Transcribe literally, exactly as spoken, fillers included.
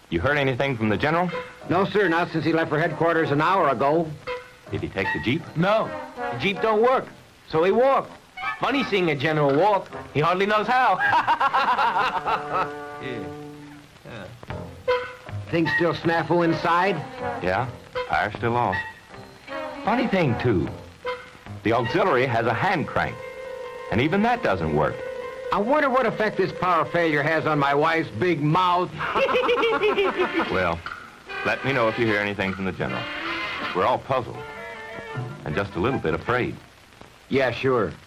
You heard anything from the General? No, sir, not since he left for headquarters an hour ago. Did he take the Jeep? No, the Jeep don't work, so he walked. Funny seeing a general walk. He hardly knows how. Yeah. Yeah. Things still snafu inside? Yeah, fire's still off. Funny thing, too. The auxiliary has a hand crank, and even that doesn't work. I wonder what effect this power failure has on my wife's big mouth. Well, let me know if you hear anything from the General. We're all puzzled, and just a little bit afraid. Yeah, sure.